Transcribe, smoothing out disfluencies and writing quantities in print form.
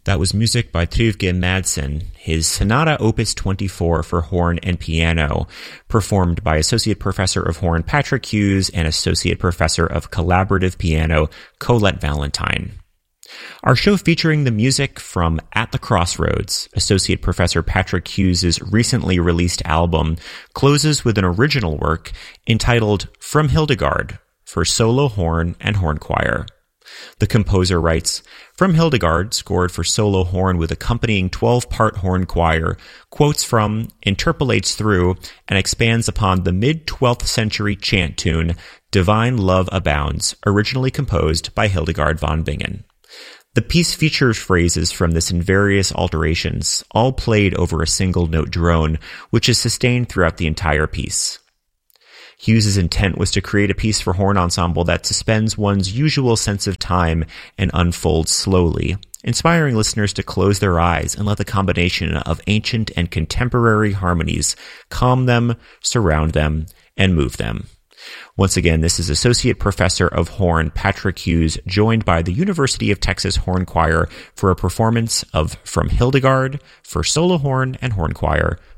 That was music by Tryggve Madsen, his Sonata Opus 24 for horn and piano, performed by Associate Professor of Horn Patrick Hughes and Associate Professor of Collaborative Piano Colette Valentine. Our show featuring the music from At the Crossroads, Associate Professor Patrick Hughes' recently released album, closes with an original work entitled From Hildegard for solo horn and horn choir. The composer writes, From Hildegard, scored for solo horn with accompanying 12-part horn choir, quotes from, interpolates through, and expands upon the mid-12th century chant tune, Divine Love Abounds, originally composed by Hildegard von Bingen. The piece features phrases from this in various alterations, all played over a single-note drone, which is sustained throughout the entire piece. Hughes' intent was to create a piece for horn ensemble that suspends one's usual sense of time and unfolds slowly, inspiring listeners to close their eyes and let the combination of ancient and contemporary harmonies calm them, surround them, and move them. Once again, this is Associate Professor of Horn Patrick Hughes, joined by the University of Texas Horn Choir for a performance of From Hildegard for solo horn and horn choir